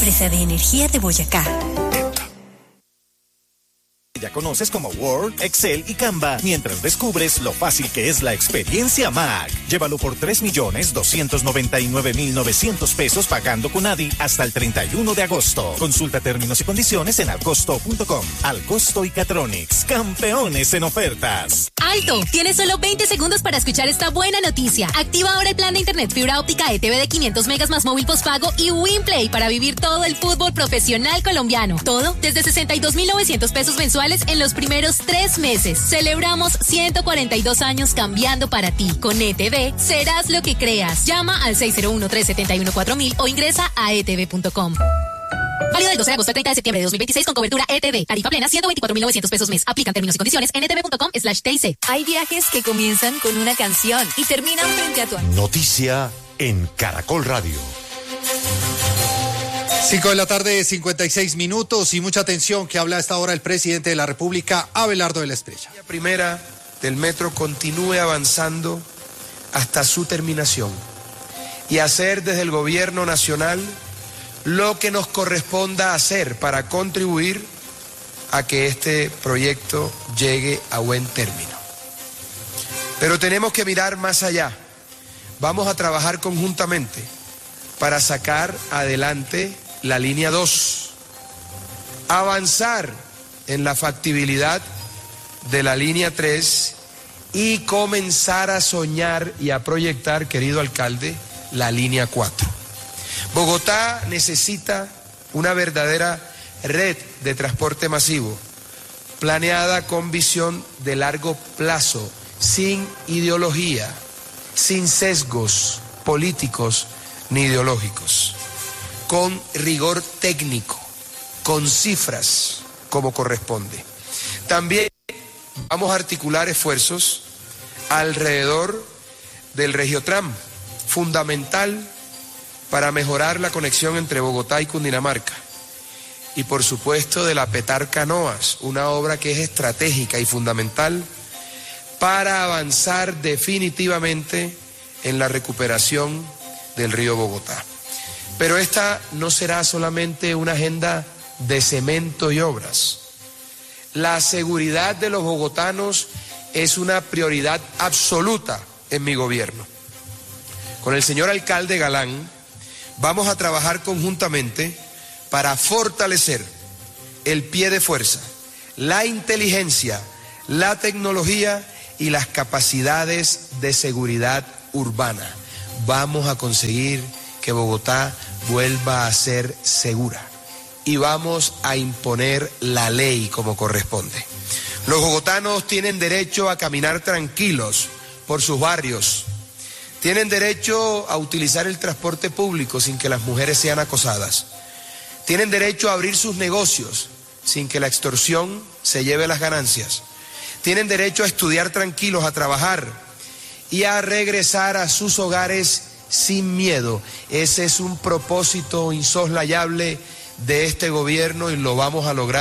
empresa de energía de Boyacá. Ya conoces como Word, Excel y Canva, mientras descubres lo fácil que es la experiencia Mac. Llévalo por 3.299.900 pesos pagando con ADI hasta el 31 de agosto. Consulta términos y condiciones en alcosto.com. Alcosto y Catronics, campeones en ofertas. ¡Alto! Tienes solo 20 segundos para escuchar esta buena noticia. Activa ahora el plan de internet fibra óptica ETV de 500 megas más móvil postpago y WinPlay para vivir todo el fútbol profesional colombiano. Todo desde 62.900 pesos mensuales en los primeros 3 meses. Celebramos 142 años cambiando para ti. Con ETV serás lo que creas. Llama al 601-371-4000 o ingresa a etv.com. Válido del 12 de agosto al 30 de septiembre de 2026 con cobertura ETV. Tarifa plena 124.900 pesos mes. Aplican términos y condiciones en etv.com/TIC. Hay viajes que comienzan con una canción y terminan frente a tu... Noticia en Caracol Radio. 5 de la tarde, 56 minutos y mucha atención que habla a esta hora el presidente de la República, Abelardo de la Espriella. La primera del metro continúe avanzando hasta su terminación y hacer desde el gobierno nacional lo que nos corresponda hacer para contribuir a que este proyecto llegue a buen término. Pero tenemos que mirar más allá. Vamos a trabajar conjuntamente para sacar adelante la línea 2, avanzar en la factibilidad de la línea 3 y comenzar a soñar y a proyectar, querido alcalde, la línea 4. Bogotá necesita una verdadera red de transporte masivo, planeada con visión de largo plazo, sin ideología, sin sesgos políticos ni ideológicos, con rigor técnico, con cifras como corresponde. También vamos a articular esfuerzos alrededor del Regiotram, fundamental para mejorar la conexión entre Bogotá y Cundinamarca. Y por supuesto de la Petar-Canoas, una obra que es estratégica y fundamental para avanzar definitivamente en la recuperación del río Bogotá. Pero esta no será solamente una agenda de cemento y obras. La seguridad de los bogotanos es una prioridad absoluta en mi gobierno. Con el señor alcalde Galán vamos a trabajar conjuntamente para fortalecer el pie de fuerza, la inteligencia, la tecnología y las capacidades de seguridad urbana. Vamos a conseguir que Bogotá vuelva a ser segura y vamos a imponer la ley como corresponde. Los bogotanos tienen derecho a caminar tranquilos por sus barrios, tienen derecho a utilizar el transporte público sin que las mujeres sean acosadas, tienen derecho a abrir sus negocios sin que la extorsión se lleve las ganancias, tienen derecho a estudiar tranquilos, a trabajar y a regresar a sus hogares sin miedo. Ese es un propósito insoslayable de este gobierno y lo vamos a lograr.